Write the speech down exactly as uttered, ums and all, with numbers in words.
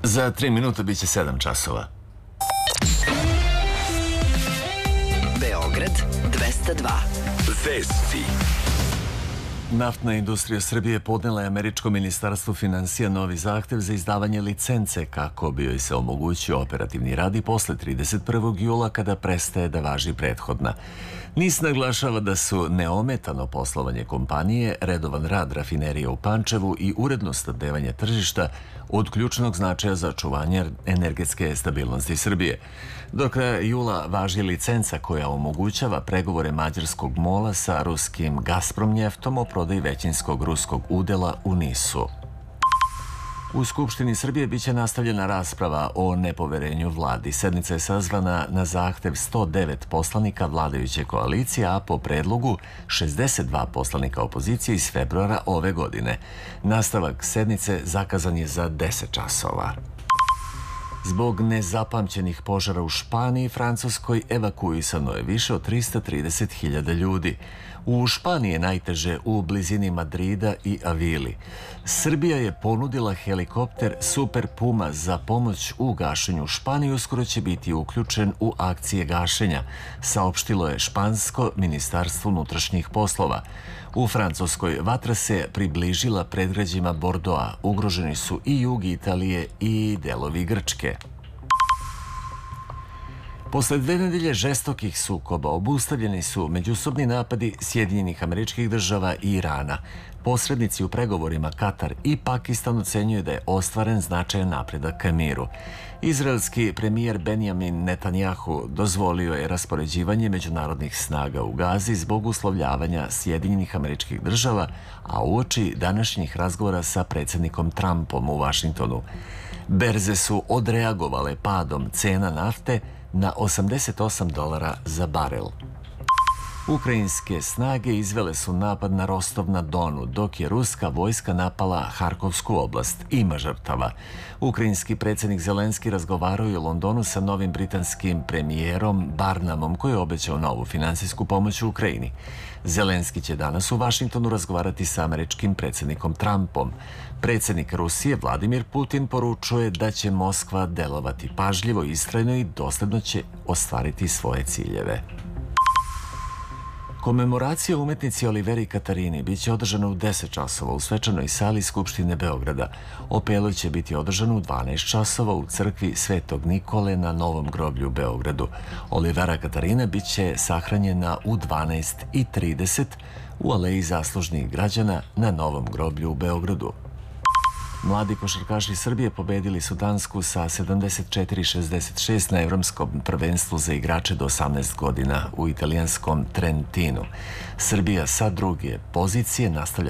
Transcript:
Za tri minuta bit će sedam časova. Beograd dvesta dva. Vesti. Naftna industrija Srbije podnela je američkom ministarstvu finansija novi zahtev za izdavanje licence kako bi joj se omogućio operativni rad i posle trideset prvog jula kada prestaje da važi prethodna. NIS naglašava da su neometano poslovanje kompanije, redovan rad rafinerije u Pančevu i uredno snabdevanje tržišta od ključnog značaja za očuvanje energetske stabilnosti Srbije. Do kraja jula važi licenca koja omogućava pregovore mađarskog MOL-a sa ruskim Gazpromnjeftom o prodaji većinskog ruskog udela u NIS-u. U Skupštini Srbije biće nastavljena rasprava o nepoverenju vladi. Sednica je sazvana na zahtev sto devet poslanika vladajuće koalicije, a po predlogu šezdeset dva poslanika opozicije iz februara ove godine. Nastavak sednice zakazan je za deset časova. Zbog nezapamćenih požara u Španiji i Francuskoj evakuisano je više od trista trideset hiljada ljudi. U Španiji je najteže u blizini Madrida i Avili. Srbija je ponudila helikopter Super Puma za pomoć u gašenju u Španiji, uskoro će biti uključen u akcije gašenja, saopštilo je špansko ministarstvo unutrašnjih poslova. U Francuskoj vatra se približila predgrađima Bordoa, ugroženi su i jug Italije i delovi Grčke. Posle dve nedelje žestokih sukoba obustavljeni su međusobni napadi Sjedinjenih Američkih Država i Irana. Posrednici u pregovorima Katar i Pakistan ocenjuju da je ostvaren značajan napredak ka miru. Izraelski premijer Benjamin Netanjahu dozvolio je raspoređivanje međunarodnih snaga u Gazi zbog uslovljavanja Sjedinjenih Američkih Država, a uoči današnjih razgovora sa predsjednikom Trumpom u Vašingtonu. Berze su odreagovale padom cena nafte na osamdeset osam dolara za barel. Ukrajinske snage izvele su napad na Rostov na Donu, dok je ruska vojska napala Harkovsku oblast. Ima žrtava. Ukrajinski predsjednik Zelenski razgovarao je u Londonu sa novim britanskim premijerom Barnamom, koji je obećao novu finansijsku pomoć u Ukrajini. Zelenski će danas u Vašingtonu razgovarati sa američkim predsjednikom Trumpom. Predsjednik Rusije Vladimir Putin poručuje da će Moskva delovati pažljivo, istrajno i dosledno će ostvariti svoje ciljeve. Komemoracija umetnici Oliveri Katarini biće održana u deset časova u svečanoj sali Skupštine Beograda. Opelo će biti održano u dvanaest časova u crkvi Svetog Nikole na Novom groblju u Beogradu. Olivera Katarina biće sahranjena u dvanaest i trideset u Aleji zaslužnih građana na Novom groblju u Beogradu. Mladi košarkaši Srbije pobedili su Dansku sa sedamdeset četiri šezdeset šest na Evropskom prvenstvu za igrače do osamnaest godina u italijanskom Trentinu. Srbija sa druge pozicije nastavlja